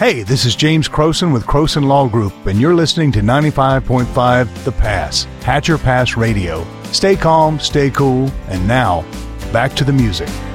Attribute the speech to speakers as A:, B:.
A: Hey, this is James Croson with Croson Law Group, and you're listening to 95.5 The Pass, Hatcher Pass Radio. Stay calm, stay cool, and now, back to the music.